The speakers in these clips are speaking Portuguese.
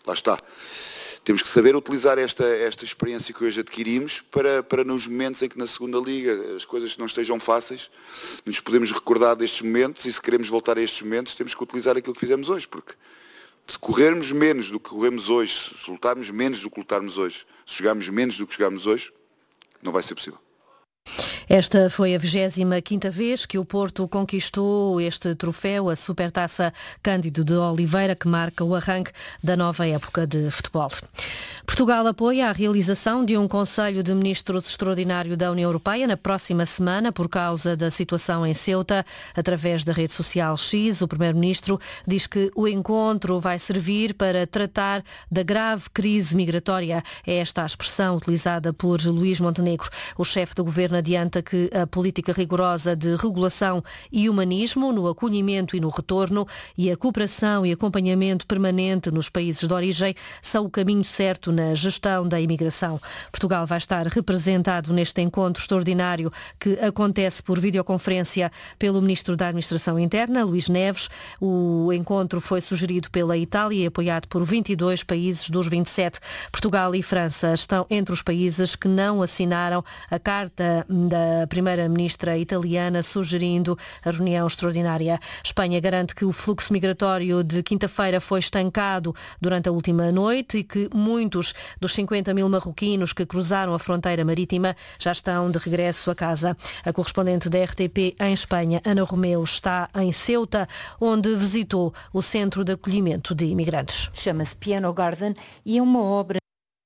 lá está. Temos que saber utilizar esta experiência que hoje adquirimos para nos momentos em que na segunda liga as coisas não estejam fáceis, nos podemos recordar destes momentos, e se queremos voltar a estes momentos temos que utilizar aquilo que fizemos hoje, porque se corrermos menos do que corremos hoje, se lutarmos menos do que lutarmos hoje, se jogarmos menos do que jogarmos hoje, não vai ser possível. Esta foi a 25ª vez que o Porto conquistou este troféu, a Supertaça Cândido de Oliveira, que marca o arranque da nova época de futebol. Portugal apoia a realização de um Conselho de Ministros extraordinário da União Europeia na próxima semana por causa da situação em Ceuta. Através da rede social X, o Primeiro-Ministro diz que o encontro vai servir para tratar da grave crise migratória. É esta a expressão utilizada por Luís Montenegro. O chefe do Governo adianta que a política rigorosa de regulação e humanismo no acolhimento e no retorno e a cooperação e acompanhamento permanente nos países de origem são o caminho certo na gestão da imigração. Portugal vai estar representado neste encontro extraordinário que acontece por videoconferência pelo Ministro da Administração Interna, Luís Neves. O encontro foi sugerido pela Itália e apoiado por 22 países dos 27. Portugal e França estão entre os países que não assinaram a carta da primeira-ministra italiana sugerindo a reunião extraordinária. Espanha garante que o fluxo migratório de quinta-feira foi estancado durante a última noite e que muitos dos 50 mil marroquinos que cruzaram a fronteira marítima já estão de regresso a casa. A correspondente da RTP em Espanha, Ana Romeu, está em Ceuta, onde visitou o Centro de Acolhimento de Imigrantes. Chama-se Piano Garden e é uma obra.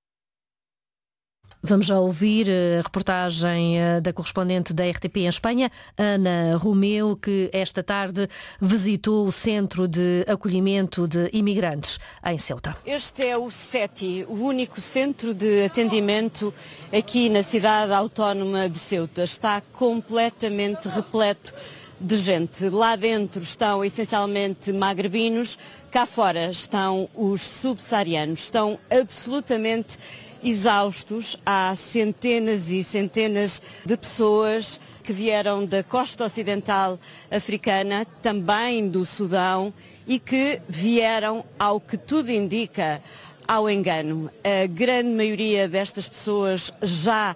Vamos já ouvir a reportagem da correspondente da RTP em Espanha, Ana Romeu, que esta tarde visitou o Centro de Acolhimento de Imigrantes em Ceuta. Este é o CETI, o único centro de atendimento aqui na cidade autónoma de Ceuta. Está completamente repleto de gente. Lá dentro estão essencialmente magrebinos, cá fora estão os subsaarianos. Estão absolutamente exaustos. Há centenas e centenas de pessoas que vieram da costa ocidental africana, também do Sudão, e que vieram, ao que tudo indica, ao engano. A grande maioria destas pessoas já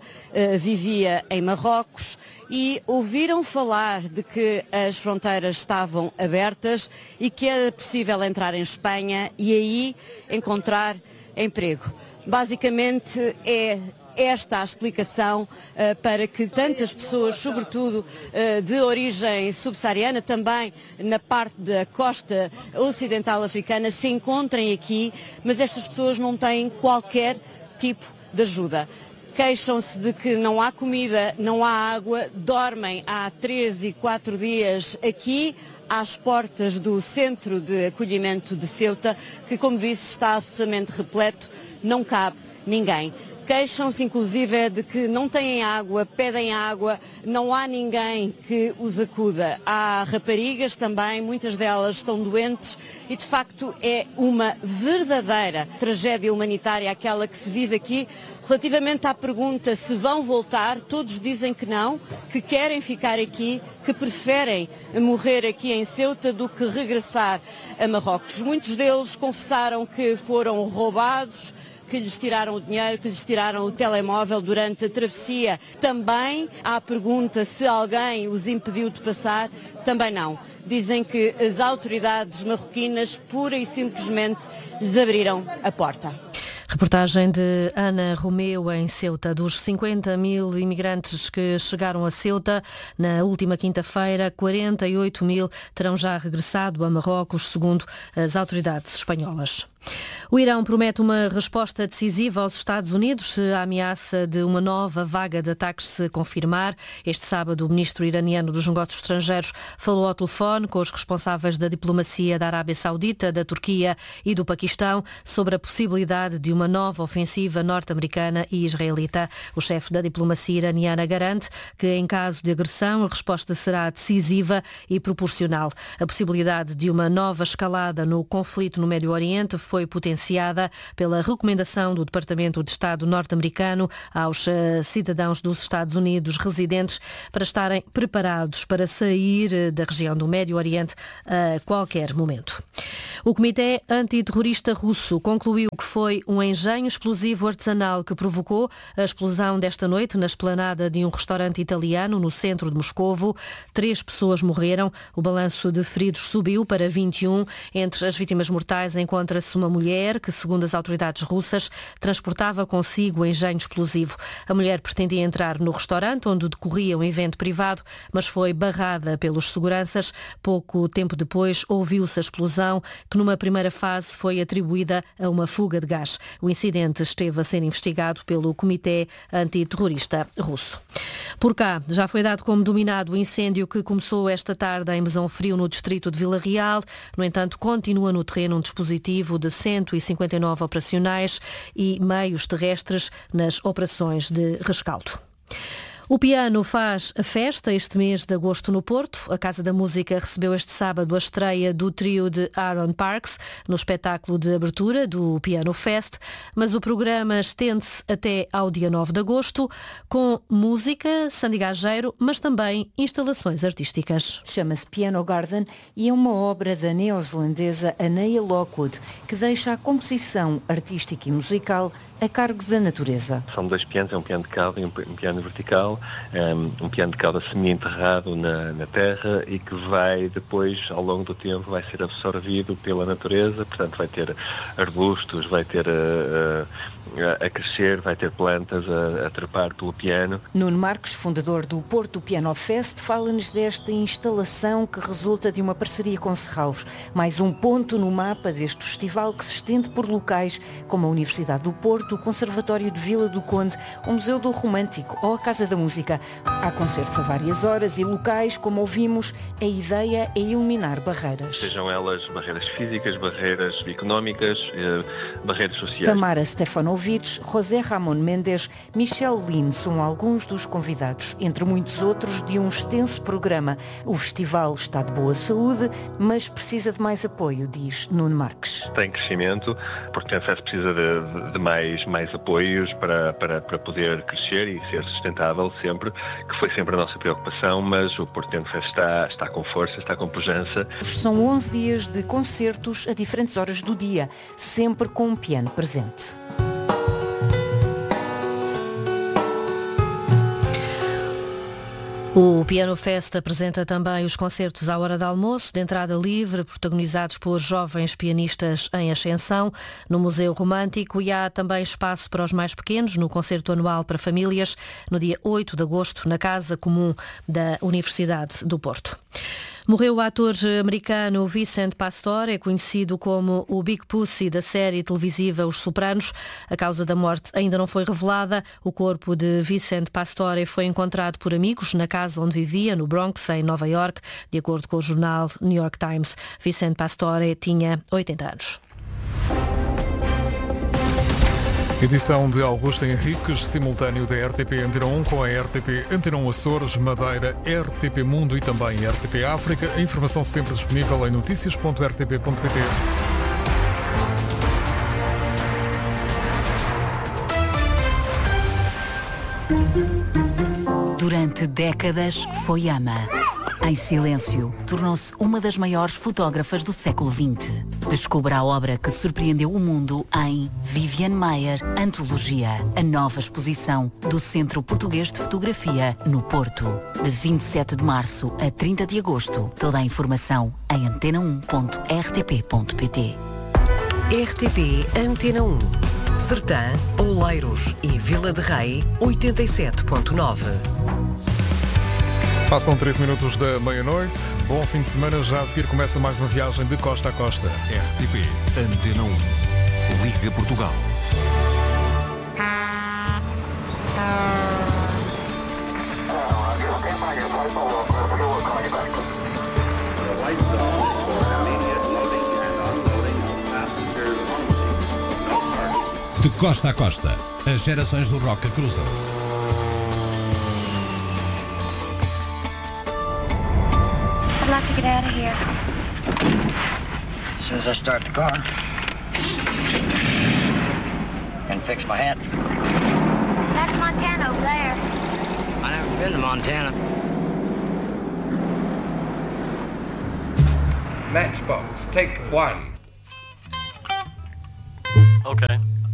vivia em Marrocos e ouviram falar de que as fronteiras estavam abertas e que era possível entrar em Espanha e aí encontrar emprego. Basicamente é esta a explicação para que tantas pessoas, sobretudo de origem subsaariana, também na parte da costa ocidental africana, se encontrem aqui, mas estas pessoas não têm qualquer tipo de ajuda. Queixam-se de que não há comida, não há água, dormem há 3 e 4 dias aqui, às portas do Centro de Acolhimento de Ceuta, que, como disse, está absolutamente repleto. Não cabe ninguém. Queixam-se inclusive de que não têm água, pedem água, não há ninguém que os acuda. Há raparigas também, muitas delas estão doentes e de facto é uma verdadeira tragédia humanitária aquela que se vive aqui. Relativamente à pergunta se vão voltar, todos dizem que não, que querem ficar aqui, que preferem morrer aqui em Ceuta do que regressar a Marrocos. Muitos deles confessaram que foram roubados, que lhes tiraram o dinheiro, que lhes tiraram o telemóvel durante a travessia. Também há a pergunta se alguém os impediu de passar. Também não. Dizem que as autoridades marroquinas pura e simplesmente lhes abriram a porta. Reportagem de Ana Romeu em Ceuta. Dos 50 mil imigrantes que chegaram a Ceuta na última quinta-feira, 48 mil terão já regressado a Marrocos, segundo as autoridades espanholas. O Irão promete uma resposta decisiva aos Estados Unidos se a ameaça de uma nova vaga de ataques se confirmar. Este sábado, o ministro iraniano dos Negócios Estrangeiros falou ao telefone com os responsáveis da diplomacia da Arábia Saudita, da Turquia e do Paquistão sobre a possibilidade de uma nova ofensiva norte-americana e israelita. O chefe da diplomacia iraniana garante que, em caso de agressão, a resposta será decisiva e proporcional. A possibilidade de uma nova escalada no conflito no Médio Oriente foi potenciada iniciada pela recomendação do Departamento de Estado norte-americano aos cidadãos dos Estados Unidos residentes para estarem preparados para sair da região do Médio Oriente a qualquer momento. O Comitê Antiterrorista Russo concluiu que foi um engenho explosivo artesanal que provocou a explosão desta noite na esplanada de um restaurante italiano no centro de Moscovo. 3 pessoas morreram. O balanço de feridos subiu para 21. Entre as vítimas mortais encontra-se uma mulher que, segundo as autoridades russas, transportava consigo o engenho explosivo. A mulher pretendia entrar no restaurante onde decorria um evento privado, mas foi barrada pelos seguranças. Pouco tempo depois ouviu-se a explosão, que numa primeira fase foi atribuída a uma fuga de gás. O incidente esteve a ser investigado pelo Comitê Antiterrorista Russo. Por cá, já foi dado como dominado o incêndio que começou esta tarde em Mesão Frio, no distrito de Vila Real. No entanto, continua no terreno um dispositivo de 159 operacionais e meios terrestres nas operações de rescaldo. O piano faz a festa este mês de agosto no Porto. A Casa da Música recebeu este sábado a estreia do trio de Aaron Parks no espetáculo de abertura do Piano Fest, mas o programa estende-se até ao dia 9 de agosto com música, sandigageiro, mas também instalações artísticas. Chama-se Piano Garden e é uma obra da neozelandesa Anea Lockwood, que deixa a composição artística e musical a cargo da natureza. São 2 pianos, é um piano de cauda e um piano vertical, um piano de cauda semi-enterrado na terra e que vai depois, ao longo do tempo, vai ser absorvido pela natureza, portanto vai ter arbustos, vai ter a crescer, vai ter plantas a trepar pelo piano. Nuno Marques, fundador do Porto Piano Fest, fala-nos desta instalação que resulta de uma parceria com Serralves, mais um ponto no mapa deste festival que se estende por locais como a Universidade do Porto, o Conservatório de Vila do Conde, o Museu do Romântico ou a Casa da Música. Há concertos a várias horas e locais, como ouvimos, a ideia é eliminar barreiras. Sejam elas barreiras físicas, barreiras económicas, barreiras sociais. Tamara Stefanovic, José Ramon Mendes, Michel Lin são alguns dos convidados, entre muitos outros, de um extenso programa. O festival está de boa saúde, mas precisa de mais apoio, diz Nuno Marques. Tem crescimento, porque a FES precisa de mais apoios para poder crescer e ser sustentável sempre, que foi sempre a nossa preocupação, mas o Porto FES está com força, está com pujança. São 11 dias de concertos a diferentes horas do dia, sempre com um piano presente. O Piano Fest apresenta também os concertos à hora de almoço, de entrada livre, protagonizados por jovens pianistas em ascensão, no Museu Romântico, e há também espaço para os mais pequenos, no concerto anual para famílias, no dia 8 de agosto, na Casa Comum da Universidade do Porto. Morreu o ator americano Vincent Pastore, conhecido como o Big Pussy da série televisiva Os Sopranos. A causa da morte ainda não foi revelada. O corpo de Vincent Pastore foi encontrado por amigos na casa onde vivia, no Bronx, em Nova York, de acordo com o jornal New York Times. Vincent Pastore tinha 80 anos. Edição de Augusto Henriques, simultâneo da RTP Antena 1 com a RTP Antena 1 Açores, Madeira, RTP Mundo e também RTP África. A informação sempre disponível em noticias.rtp.pt. Durante décadas foi ama. Em silêncio, tornou-se uma das maiores fotógrafas do século XX. Descubra a obra que surpreendeu o mundo em Viviane Maier, Antologia, a nova exposição do Centro Português de Fotografia, no Porto. De 27 de março a 30 de agosto. Toda a informação em antena1.rtp.pt. RTP Antena 1. Sertã, Oleiros e Vila de Rei, 87.9. Passam 13 minutos da meia-noite. Bom fim de semana. Já a seguir começa mais uma viagem de costa a costa. RTP Antena 1. Liga Portugal. De costa a costa, as gerações do rock cruzam-se. I'd like to get out of here. As soon as I start the car. fix my hat. That's Montana over there. I never been to Montana. Matchbox, take 1. Okay.